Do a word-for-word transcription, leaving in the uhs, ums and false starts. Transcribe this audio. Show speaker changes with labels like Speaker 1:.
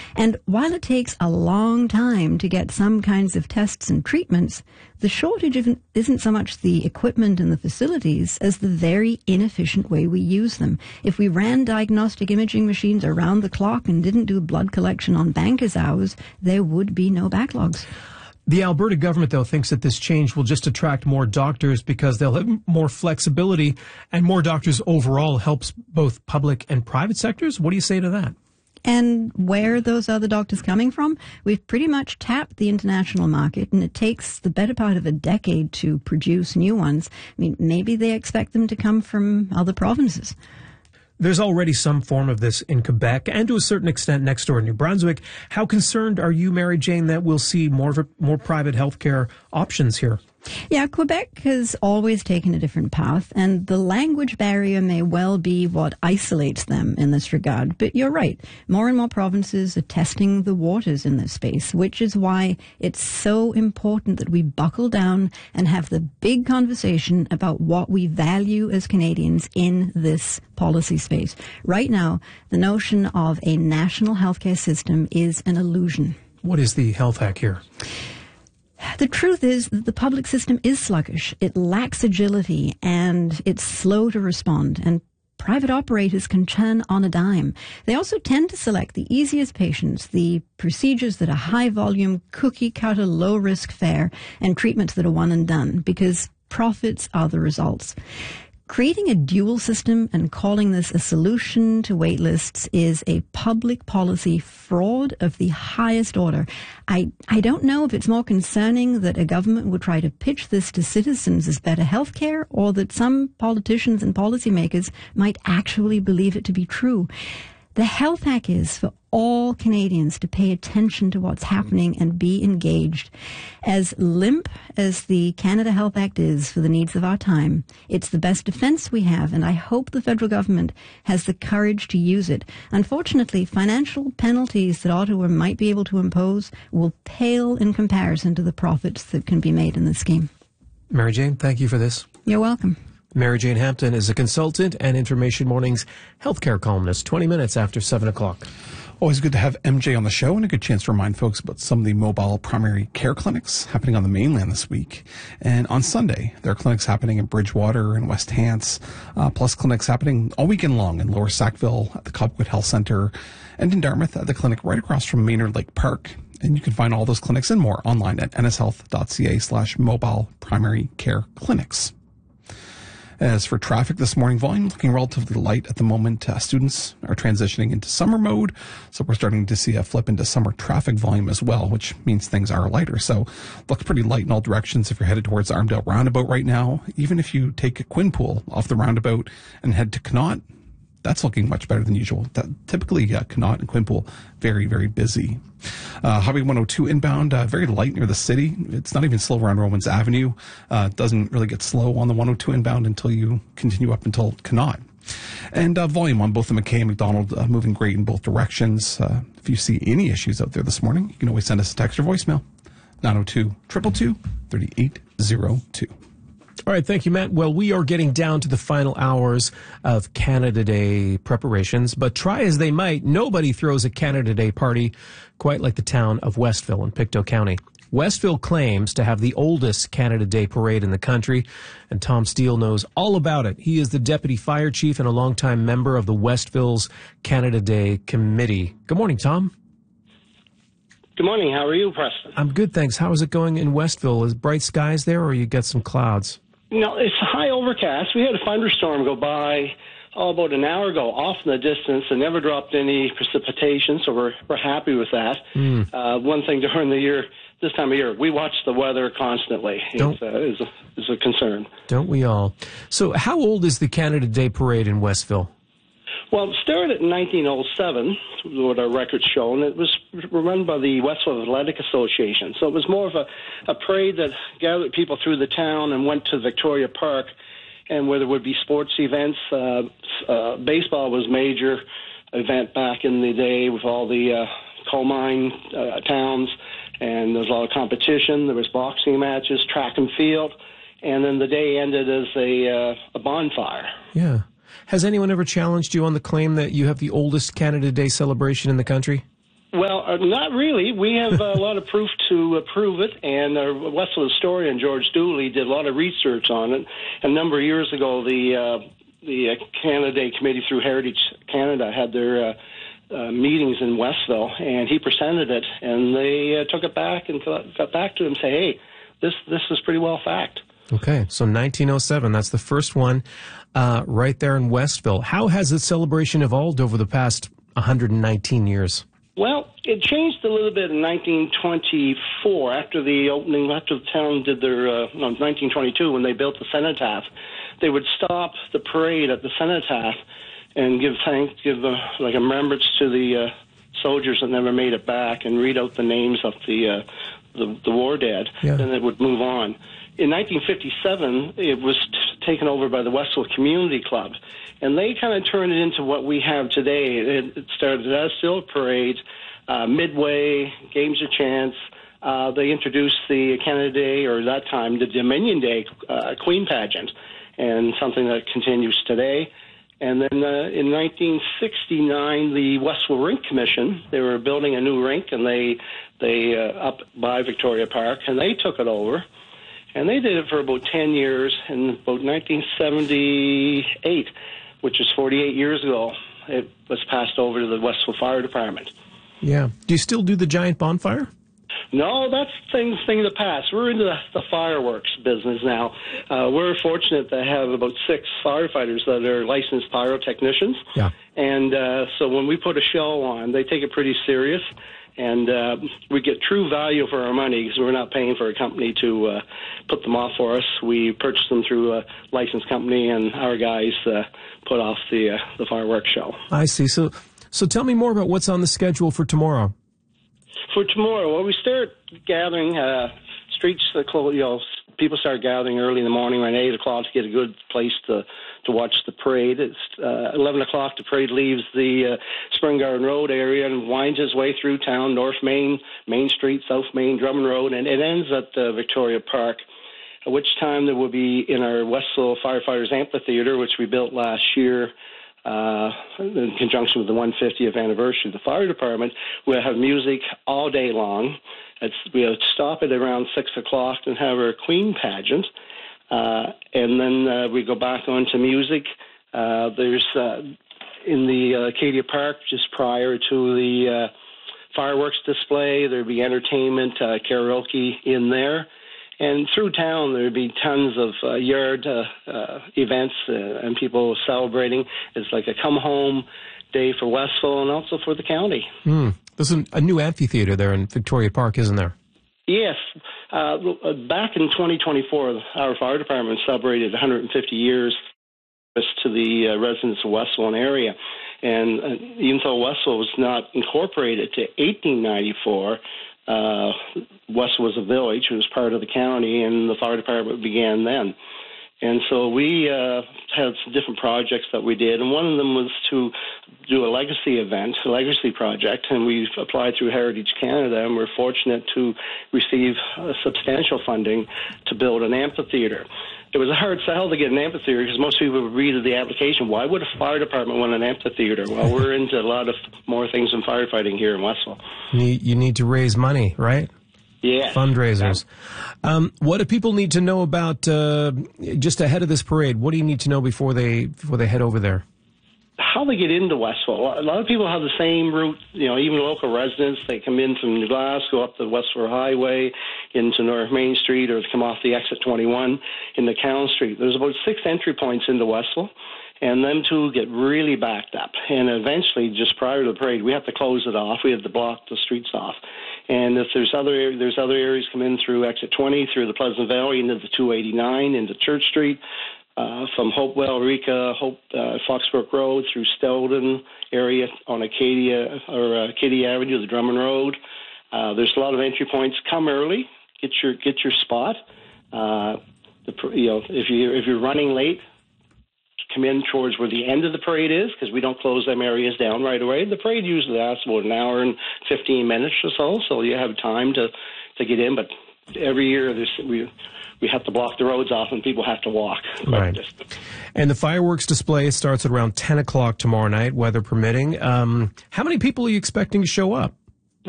Speaker 1: And while it takes a long time to get some kinds of tests and treatments, the shortage isn't so much the equipment and the facilities as the very inefficient way we use them. If we ran diagnostic imaging machines around the clock and didn't do blood collection on bankers' hours, there would be no backlogs.
Speaker 2: The Alberta government, though, thinks that this change will just attract more doctors because they'll have more flexibility, and more doctors overall helps both public and private sectors. What do you say to that?
Speaker 1: And where are those other doctors coming from? We've pretty much tapped the international market, and it takes the better part of a decade to produce new ones. I mean, maybe they expect them to come from other provinces.
Speaker 2: There's already some form of this in Quebec and to a certain extent next door in New Brunswick. How concerned are you, Mary Jane, that we'll see more of a, more private healthcare options here?
Speaker 1: Yeah, Quebec has always taken a different path, and the language barrier may well be what isolates them in this regard. But you're right. More and more provinces are testing the waters in this space, which is why it's so important that we buckle down and have the big conversation about what we value as Canadians in this policy space. Right now, the notion of a national healthcare system is an illusion.
Speaker 2: What is the health hack here?
Speaker 1: The truth is that the public system is sluggish. It lacks agility and it's slow to respond. And private operators can turn on a dime. They also tend to select the easiest patients, the procedures that are high volume, cookie cutter, low risk fare, and treatments that are one and done because profits are the results. Creating a dual system and calling this a solution to wait lists is a public policy fraud of the highest order. I, I don't know if it's more concerning that a government would try to pitch this to citizens as better health care, or that some politicians and policymakers might actually believe it to be true. The health hack is for all Canadians to pay attention to what's happening and be engaged. As limp as the Canada Health Act is for the needs of our time, it's the best defense we have, and I hope the federal government has the courage to use it. Unfortunately, financial penalties that Ottawa might be able to impose will pale in comparison to the profits that can be made in this scheme.
Speaker 2: Mary Jane, thank you for this.
Speaker 1: You're welcome.
Speaker 2: Mary Jane Hampton is a consultant and Information Morning's healthcare columnist, twenty minutes after seven o'clock.
Speaker 3: Always good to have M J on the show and a good chance to remind folks about some of the mobile primary care clinics happening on the mainland this week. And on Sunday, there are clinics happening in Bridgewater and West Hants, uh, plus clinics happening all weekend long in Lower Sackville at the Copwood Health Centre and in Dartmouth at the clinic right across from Maynard Lake Park. And you can find all those clinics and more online at nshealth.ca slash mobile primary care clinics. As for traffic this morning, volume looking relatively light at the moment. Uh, students are transitioning into summer mode, so we're starting to see a flip into summer traffic volume as well, which means things are lighter. So looks pretty light in all directions if you're headed towards Armdale Roundabout right now. Even if you take Quinpool off the roundabout and head to Connaught, that's looking much better than usual. That, typically, uh, Connaught and Quinpool, very, very busy. Uh, Highway one oh two inbound, uh, very light near the city. It's not even slow around Romans Avenue. Uh, doesn't really get slow on the one oh two inbound until you continue up until Connaught. And uh, volume on both the McKay and McDonald uh, moving great in both directions. Uh, if you see any issues out there this morning, you can always send us a text or voicemail. nine oh two, two two two, three eight oh two.
Speaker 2: All right, thank you, Matt. Well, we are getting down to the final hours of Canada Day preparations, but try as they might, nobody throws a Canada Day party quite like the town of Westville in Pictou County. Westville claims to have the oldest Canada Day parade in the country, and Tom Steele knows all about it. He is the deputy fire chief and a longtime member of the Westville's Canada Day Committee. Good morning, Tom.
Speaker 4: Good morning. How are you, Preston?
Speaker 2: I'm good, thanks. How is it going in Westville? Is bright skies there, or you got some clouds?
Speaker 4: No, it's high overcast. We had a thunderstorm go by oh, about an hour ago off in the distance and never dropped any precipitation, so we're we're happy with that. Mm. Uh, one thing during the year, this time of year, we watch the weather constantly.
Speaker 2: Don't,
Speaker 4: it's, uh, is, a, is a concern.
Speaker 2: Don't we all? So how old is the Canada Day Parade in Westville?
Speaker 4: Well, it started in nineteen oh seven, what our records show, and it was run by the Westville Athletic Association. So it was more of a, a parade that gathered people through the town and went to Victoria Park, and where there would be sports events. Uh, uh, baseball was a major event back in the day with all the uh, coal mine uh, towns, and there was a lot of competition. There was boxing matches, track and field, and then the day ended as a, uh, a bonfire.
Speaker 2: Yeah. Has anyone ever challenged you on the claim that you have the oldest Canada Day celebration in the country?
Speaker 4: Well, uh, not really. We have a lot of proof to uh, prove it, and our Westville historian, George Dooley, did a lot of research on it. A number of years ago, the uh, the uh, Canada Day Committee through Heritage Canada had their uh, uh, meetings in Westville, and he presented it, and they uh, took it back and got back to him and say, hey, this, this is pretty well fact.
Speaker 2: Okay, so nineteen oh seven, that's the first one uh, right there in Westville. How has the celebration evolved over the past one hundred nineteen years?
Speaker 4: Well, it changed a little bit in nineteen twenty-four after the opening, after the town did their, uh, no, nineteen twenty-two when they built the cenotaph. They would stop the parade at the cenotaph and give thanks, give uh, like a remembrance to the uh, soldiers that never made it back and read out the names of the uh, the, the war dead.
Speaker 2: Yeah. Then
Speaker 4: it would move on. In nineteen fifty-seven, it was t- taken over by the Westville Community Club, and they kind of turned it into what we have today. It, it started as still parade, uh, midway, games of chance. Uh, they introduced the Canada Day, or that time, the Dominion Day uh, Queen pageant, and something that continues today. And then uh, in nineteen sixty-nine, the Westville Rink Commission, they were building a new rink, and they, they uh, up by Victoria Park, and they took it over. And they did it for about ten years. In about nineteen seventy-eight, which is forty-eight years ago, it was passed over to the Westville Fire Department.
Speaker 2: Yeah. Do you still do the giant bonfire?
Speaker 4: No, that's things thing of the past. We're into the, the fireworks business now. Uh, we're fortunate to have about six firefighters that are licensed pyrotechnicians.
Speaker 2: Yeah.
Speaker 4: And uh, so when we put a show on, they take it pretty serious. And uh, we get true value for our money because we're not paying for a company to uh, put them off for us. We purchase them through a licensed company, and our guys uh, put off the uh, the fireworks show.
Speaker 2: I see. So, so tell me more about what's on the schedule for tomorrow.
Speaker 4: For tomorrow, well, we start gathering. Uh, streets, uh, close, you know, people start gathering early in the morning, around eight o'clock, to get a good place to to watch the parade. It's uh, eleven o'clock. The parade leaves the uh, Spring Garden Road area and winds its way through town, North Main, Main Street, South Main, Drummond Road, and it ends at uh, Victoria Park, at which time there will be in our Westville Firefighters Amphitheater, which we built last year, uh, in conjunction with the one hundred fiftieth anniversary of the fire department. We'll have music all day long. It's, we'll stop at around six o'clock and have our Queen pageant. Uh, and then uh, we go back on to music. Uh, there's uh, in the uh, Acadia Park, just prior to the uh, fireworks display, there'd be entertainment, uh, karaoke in there. And through town, there'd be tons of uh, yard uh, uh, events uh, and people celebrating. It's like a come-home day for Westville and also for the county.
Speaker 2: Mm. There's a, a new amphitheater there in Victoria Park, isn't there?
Speaker 4: Yes. Uh, back in twenty twenty-four, our fire department celebrated one hundred fifty years to the uh, residents of Westville and area. And uh, even though Westville was not incorporated to eighteen ninety-four, uh, Westville was a village. It was part of the county, and the fire department began then. And so we uh, had some different projects that we did, and one of them was to do a legacy event, a legacy project, and we applied through Heritage Canada, and we're fortunate to receive uh, substantial funding to build an amphitheater. It was a hard sell to get an amphitheater because most people would read the application, why would a fire department want an amphitheater? Well, we're into a lot of more things than firefighting here in Westville.
Speaker 2: You need, you need to raise money, right?
Speaker 4: Yeah.
Speaker 2: Fundraisers. Um, what do people need to know about uh, just ahead of this parade? What do you need to know before they before they head over there?
Speaker 4: How they get into Westville. A lot of people have the same route, you know, even local residents. They come in from New Glasgow, go up the Westville Highway into North Main Street, or come off the exit twenty-one into Cowan Street. There's about six entry points into Westville, and them two get really backed up. And eventually, just prior to the parade, we have to close it off. We have to block the streets off. And if there's other there's other areas come in through exit twenty, through the Pleasant Valley, into the two eighty-nine, into Church Street, uh, from Hopewell, Eureka, Hope, uh, Foxbrook Road, through Stelden area on Acadia or uh, Acadia Avenue, the Drummond Road. Uh, there's a lot of entry points. Come early, get your get your spot. Uh, the, you know, if you if you're running late, come in towards where the end of the parade is, because we don't close them areas down right away. The parade usually lasts about an hour and fifteen minutes or so, so you have time to, to get in. But every year there's, we we have to block the roads off, and people have to walk quite
Speaker 2: right.
Speaker 4: a distance.
Speaker 2: And the fireworks display starts at around ten o'clock tomorrow night, weather permitting. Um, how many people are you expecting to show up?